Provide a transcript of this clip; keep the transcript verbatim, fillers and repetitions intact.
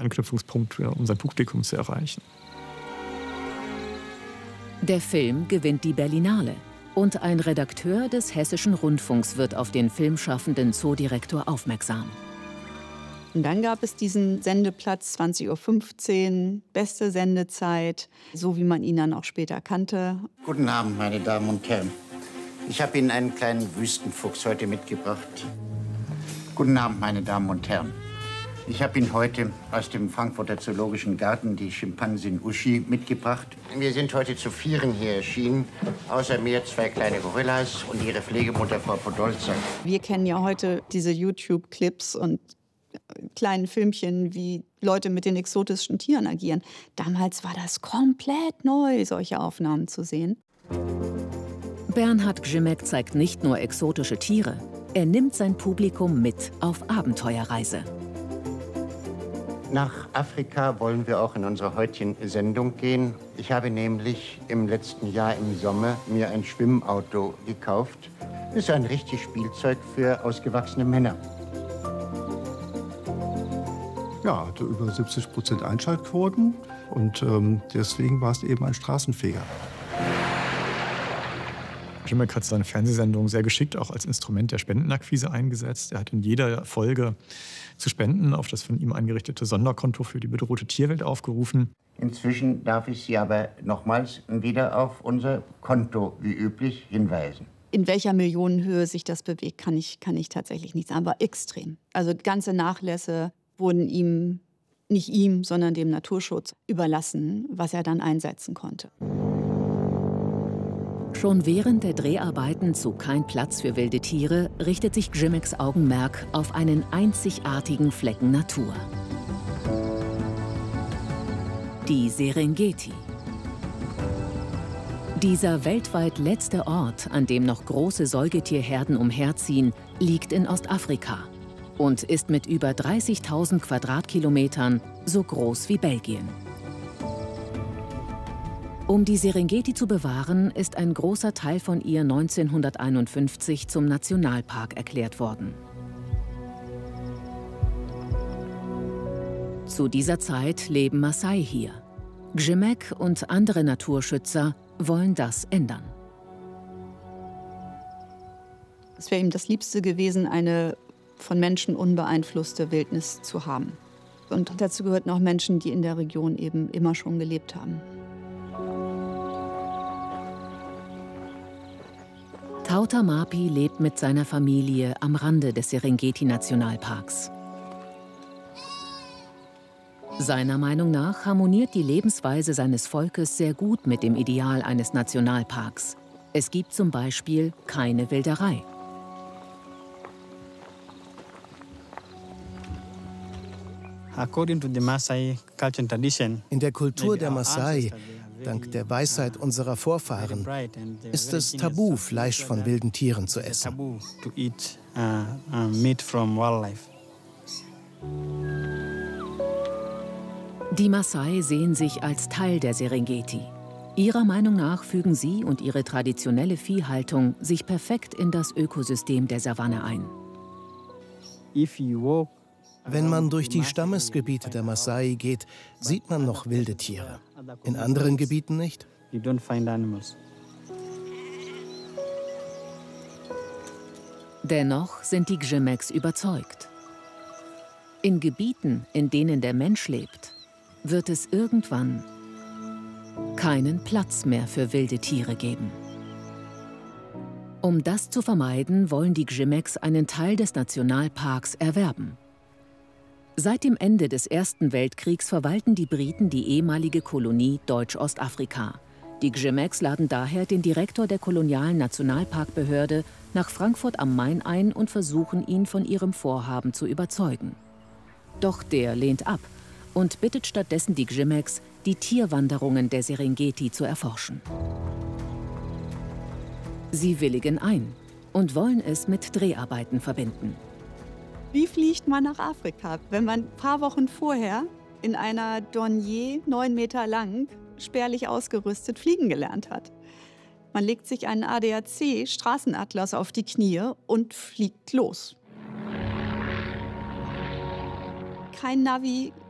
Anknüpfungspunkt, um sein Publikum zu erreichen. Der Film gewinnt die Berlinale. Und ein Redakteur des Hessischen Rundfunks wird auf den filmschaffenden Zoodirektor aufmerksam. Und dann gab es diesen Sendeplatz zwanzig Uhr fünfzehn, beste Sendezeit, so wie man ihn dann auch später kannte. Guten Abend, meine Damen und Herren. Ich habe Ihnen einen kleinen Wüstenfuchs heute mitgebracht. Guten Abend, meine Damen und Herren. Ich habe Ihnen heute aus dem Frankfurter Zoologischen Garten die Schimpansin Uschi mitgebracht. Wir sind heute zu vieren hier erschienen, außer mir zwei kleine Gorillas und ihre Pflegemutter Frau Podolza. Wir kennen ja heute diese YouTube-Clips und kleinen Filmchen, wie Leute mit den exotischen Tieren agieren. Damals war das komplett neu, solche Aufnahmen zu sehen. Bernhard Grzimek zeigt nicht nur exotische Tiere, er nimmt sein Publikum mit auf Abenteuerreise. Nach Afrika wollen wir auch in unserer heutigen Sendung gehen. Ich habe nämlich im letzten Jahr im Sommer mir ein Schwimmauto gekauft. Das ist ein richtiges Spielzeug für ausgewachsene Männer. Ja, hatte über siebzig Prozent Einschaltquoten und ähm, deswegen war es eben ein Straßenfeger. Grzimek hat seine Fernsehsendung sehr geschickt auch als Instrument der Spendenakquise eingesetzt. Er hat in jeder Folge zu Spenden auf das von ihm eingerichtete Sonderkonto für die bedrohte Tierwelt aufgerufen. Inzwischen darf ich Sie aber nochmals wieder auf unser Konto wie üblich hinweisen. In welcher Millionenhöhe sich das bewegt, kann ich, kann ich tatsächlich nicht sagen, aber extrem. Also ganze Nachlässe wurden ihm, nicht ihm, sondern dem Naturschutz überlassen, was er dann einsetzen konnte. Schon während der Dreharbeiten zu Kein Platz für wilde Tiere richtet sich Grzimeks Augenmerk auf einen einzigartigen Flecken Natur. Die Serengeti. Dieser weltweit letzte Ort, an dem noch große Säugetierherden umherziehen, liegt in Ostafrika und ist mit über dreißigtausend Quadratkilometern so groß wie Belgien. Um die Serengeti zu bewahren, ist ein großer Teil von ihr neunzehnhunderteinundfünfzig zum Nationalpark erklärt worden. Zu dieser Zeit leben Maasai hier. Grzimek und andere Naturschützer wollen das ändern. Es wäre ihm das Liebste gewesen, eine von Menschen unbeeinflusste Wildnis zu haben. Und dazu gehörten auch Menschen, die in der Region eben immer schon gelebt haben. Tauta Mapi lebt mit seiner Familie am Rande des Serengeti-Nationalparks. Seiner Meinung nach harmoniert die Lebensweise seines Volkes sehr gut mit dem Ideal eines Nationalparks. Es gibt zum Beispiel keine Wilderei. In der Kultur der Maasai, dank der Weisheit unserer Vorfahren, ist es tabu, Fleisch von wilden Tieren zu essen. Die Maasai sehen sich als Teil der Serengeti. Ihrer Meinung nach fügen sie und ihre traditionelle Viehhaltung sich perfekt in das Ökosystem der Savanne ein. Wenn man durch die Stammesgebiete der Maasai geht, sieht man noch wilde Tiere. In anderen Gebieten nicht. Dennoch sind die Grzimeks überzeugt. In Gebieten, in denen der Mensch lebt, wird es irgendwann keinen Platz mehr für wilde Tiere geben. Um das zu vermeiden, wollen die Grzimeks einen Teil des Nationalparks erwerben. Seit dem Ende des Ersten Weltkriegs verwalten die Briten die ehemalige Kolonie Deutsch-Ostafrika. Die Grzimeks laden daher den Direktor der kolonialen Nationalparkbehörde nach Frankfurt am Main ein und versuchen, ihn von ihrem Vorhaben zu überzeugen. Doch der lehnt ab und bittet stattdessen die Grzimeks, die Tierwanderungen der Serengeti zu erforschen. Sie willigen ein und wollen es mit Dreharbeiten verbinden. Wie fliegt man nach Afrika, wenn man ein paar Wochen vorher in einer Dornier, neun Meter lang, spärlich ausgerüstet, fliegen gelernt hat? Man legt sich einen A D A C-Straßenatlas auf die Knie und fliegt los. Kein Navi,